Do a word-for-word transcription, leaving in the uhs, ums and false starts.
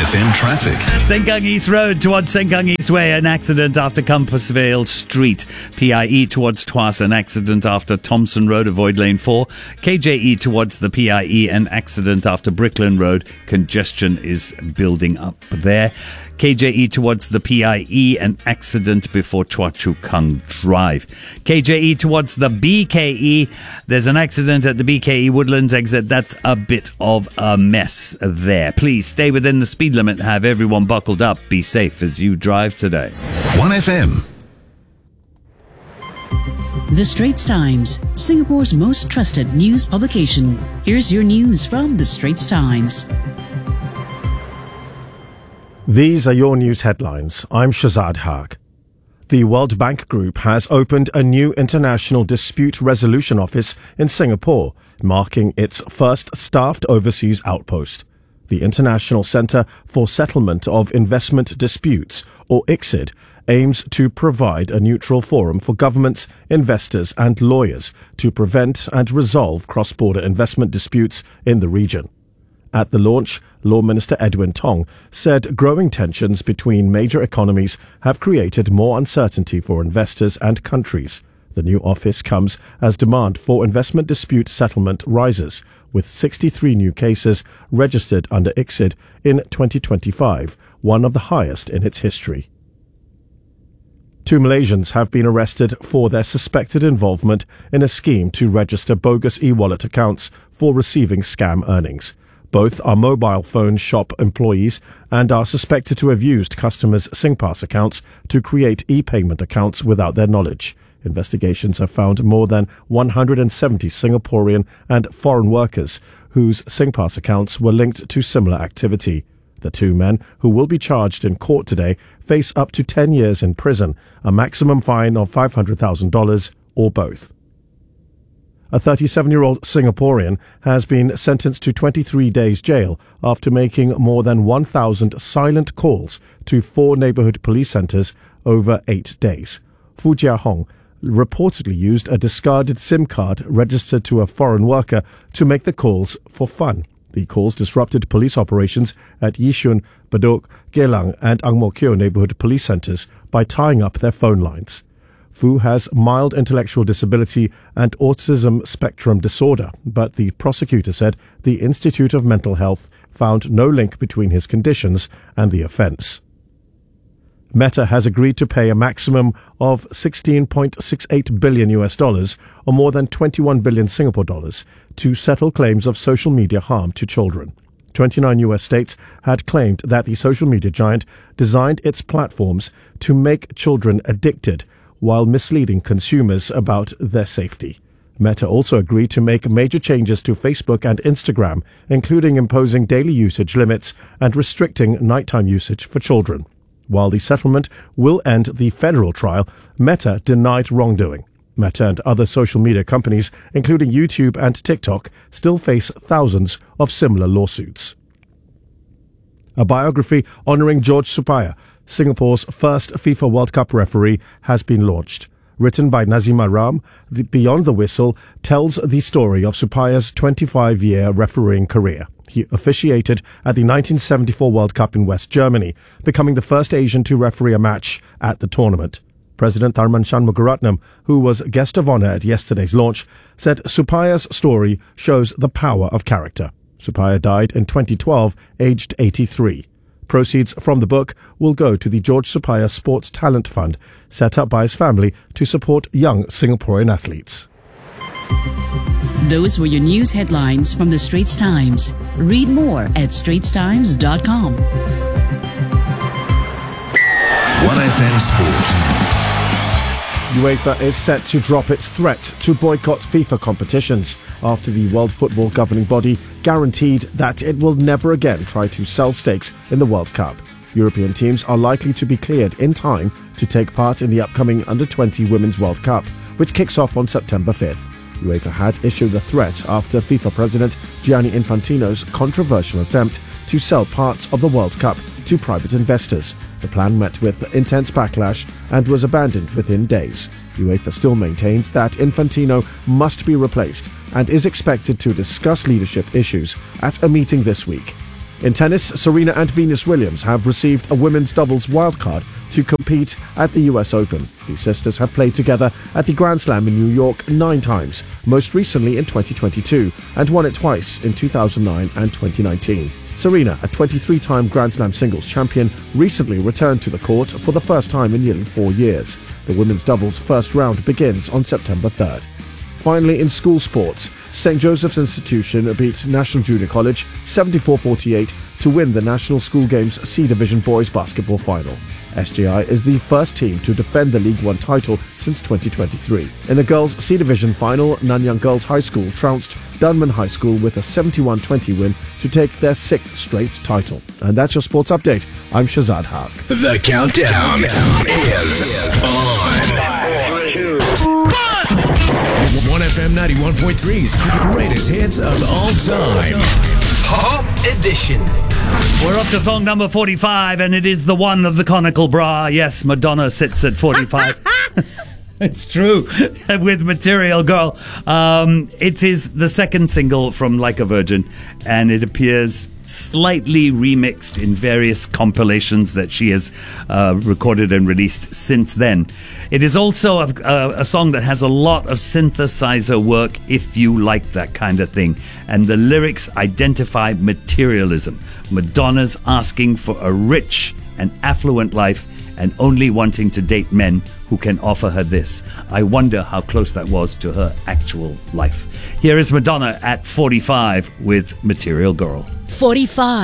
F M traffic. Sengkang East Road towards Sengkang East Way, an accident after Compassvale Street. P I E towards Tuas, an accident after Thompson Road, avoid lane four. K J E towards the P I E, an accident after Brickland Road. Congestion is building up there. K J E towards the P I E, an accident before Chua Chu Kang Drive. K J E towards the B K E, there's an accident at the B K E Woodlands exit. That's a bit of a mess there. Please stay within the speed limit. Have everyone buckled up. Be safe as you drive today. one F M. The Straits Times, Singapore's most trusted news publication. Here's your news from The Straits Times. These are your news headlines. I'm Shazad Haq. The World Bank Group has opened a new international dispute resolution office in Singapore, marking its first staffed overseas outpost. The International Centre for Settlement of Investment Disputes, or I C S I D, aims to provide a neutral forum for governments, investors and lawyers to prevent and resolve cross-border investment disputes in the region. At the launch, Law Minister Edwin Tong said growing tensions between major economies have created more uncertainty for investors and countries. The new office comes as demand for investment dispute settlement rises, with sixty-three new cases registered under I C S I D in twenty twenty-five, one of the highest in its history. Two Malaysians have been arrested for their suspected involvement in a scheme to register bogus e-wallet accounts for receiving scam earnings. Both are mobile phone shop employees and are suspected to have used customers' SingPass accounts to create e-payment accounts without their knowledge. Investigations have found more than one hundred seventy Singaporean and foreign workers whose SingPass accounts were linked to similar activity. The two men, who will be charged in court today, face up to ten years in prison, a maximum fine of five hundred thousand dollars, or both. A thirty-seven-year-old Singaporean has been sentenced to twenty-three days jail after making more than one thousand silent calls to four neighbourhood police centres over eight days. Fu Jiahong reportedly used a discarded SIM card registered to a foreign worker to make the calls for fun. The calls disrupted police operations at Yishun, Bedok, Geylang and Ang Mo Kio neighbourhood police centres by tying up their phone lines. Fu has mild intellectual disability and autism spectrum disorder, but the prosecutor said the Institute of Mental Health found no link between his conditions and the offence. Meta has agreed to pay a maximum of sixteen point six eight billion U S dollars, or more than twenty-one billion Singapore dollars, to settle claims of social media harm to children. twenty-nine U S states had claimed that the social media giant designed its platforms to make children addicted while misleading consumers about their safety. Meta also agreed to make major changes to Facebook and Instagram, including imposing daily usage limits and restricting nighttime usage for children. While the settlement will end the federal trial, Meta denied wrongdoing. Meta and other social media companies, including YouTube and TikTok, still face thousands of similar lawsuits. A biography honouring George Supaya, Singapore's first FIFA World Cup referee, has been launched. Written by Nazima Ram, the Beyond the Whistle tells the story of Supaya's twenty-five-year refereeing career. He officiated at the nineteen seventy-four World Cup in West Germany, becoming the first Asian to referee a match at the tournament. President Tharman Shanmugaratnam, who was guest of honour at yesterday's launch, said Supaya's story shows the power of character. Supaya died in twenty twelve, aged eighty-three. Proceeds from the book will go to the George Supaya Sports Talent Fund, set up by his family to support young Singaporean athletes. Those were your news headlines from The Straits Times. Read more at straits times dot com. one F M Sport. UEFA is set to drop its threat to boycott FIFA competitions after the World Football governing body guaranteed that it will never again try to sell stakes in the World Cup. European teams are likely to be cleared in time to take part in the upcoming under twenty Women's World Cup, which kicks off on September fifth. UEFA had issued the threat after FIFA President Gianni Infantino's controversial attempt to sell parts of the World Cup to private investors. The plan met with intense backlash and was abandoned within days. UEFA still maintains that Infantino must be replaced and is expected to discuss leadership issues at a meeting this week. In tennis, Serena and Venus Williams have received a women's doubles wildcard to compete at the U S Open. The sisters have played together at the Grand Slam in New York nine times, most recently in twenty twenty-two, and won it twice in two thousand nine and twenty nineteen. Serena, a twenty-three-time Grand Slam singles champion, recently returned to the court for the first time in nearly four years. The women's doubles first round begins on September third. Finally, in school sports, Saint Joseph's Institution beat National Junior College seventy-four forty-eight to win the National School Games C Division boys basketball final. S J I is the first team to defend the League One title since twenty twenty-three. In the girls' C Division final, Nanyang Girls High School trounced Dunman High School with a seventy-one twenty win to take their sixth straight title. And that's your sports update. I'm Shazad Haq. The countdown is on. one F M ninety-one point three's greatest hits of all time. Pop Edition. We're up to song number forty-five, and it is the one of the conical bra. Yes, Madonna sits at forty-five. It's true, with Material Girl. Um, it is the second single from Like a Virgin, and it appears slightly remixed in various compilations that she has uh, recorded and released since then. It is also a, a, a song that has a lot of synthesizer work, if you like that kind of thing. And the lyrics identify materialism. Madonna's asking for a rich and affluent life and only wanting to date men who can offer her this. I wonder how close that was to her actual life. Here is Madonna at forty-five with Material Girl. forty-five.